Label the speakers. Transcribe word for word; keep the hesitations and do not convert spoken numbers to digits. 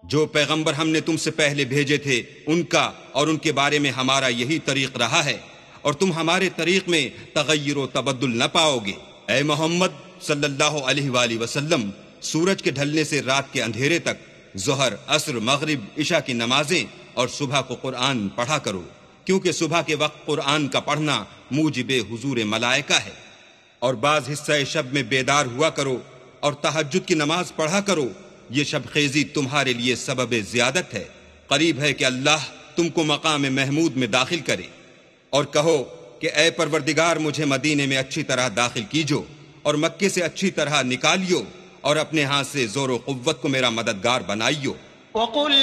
Speaker 1: जो पैगंबर हमने तुमसे पहले भेजे थे उनका और उनके बारे में हमारा यही तरीक रहा है, और तुम हमारे तरीक में तगय्युर व तबद्दुल न पाओगे। ए मोहम्मद सल्लल्लाहु अलैहि वसल्लम, सूरज के ढलने से रात के अंधेरे तक ज़ोहर, असर, मगरिब, इशा की नमाजें और सुबह को कुरान पढ़ा करो, क्योंकि सुबह के वक्त कुरान का पढ़ना मूजिबे हुजूर मलाइका है। और बाज हिस्सा शब में बेदार हुआ करो और तहज्जुद की नमाज पढ़ा करो। ये शब खेजी तुम्हारे लिए सबब ज़ियादत है। करीब है कि अल्लाह तुमको मकाम महमूद में दाखिल करे। और कहो कि ए परवरदिगार, मुझे मदीने में अच्छी तरह दाखिल कीजो और मक्के से अच्छी तरह निकालियो और अपने हाथ से जोर व कुव्वत को मेरा मददगार बनाइयो।